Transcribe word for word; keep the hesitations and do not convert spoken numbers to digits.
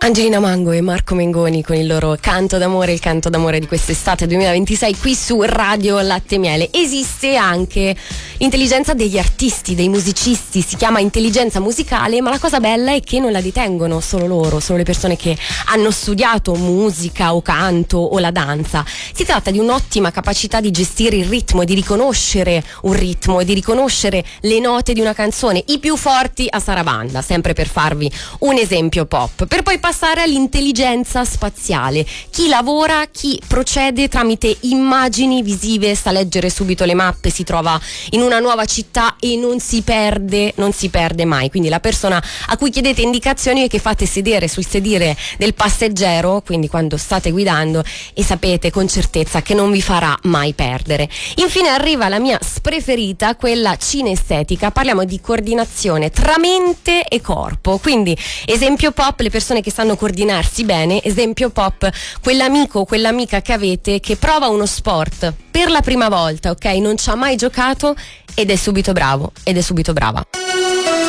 Angelina Mango e Marco Mengoni con il loro canto d'amore, il canto d'amore di quest'estate duemilaventisei qui su Radio Latte Miele. Esiste anche l'intelligenza degli artisti, dei musicisti, si chiama intelligenza musicale, ma la cosa bella è che non la detengono solo loro, solo le persone che hanno studiato musica o canto o la danza. Si tratta di un'ottima capacità di gestire il ritmo e di riconoscere un ritmo e di riconoscere le note di una canzone, i più forti a sarabanda, sempre per farvi un esempio pop, per poi passare all'intelligenza spaziale. Chi lavora, chi procede tramite immagini visive, sa leggere subito le mappe, si trova in una nuova città e non si perde, non si perde mai. Quindi la persona a cui chiedete indicazioni e che fate sedere sul sedile del passeggero, quindi quando state guidando, e sapete con certezza che non vi farà mai perdere. Infine arriva la mia preferita, quella cinestetica. Parliamo di coordinazione tra mente e corpo. Quindi esempio pop, le persone che sanno coordinarsi bene. Esempio pop, quell'amico o quell'amica che avete che prova uno sport per la prima volta, ok? Non ci ha mai giocato ed è subito bravo, ed è subito brava.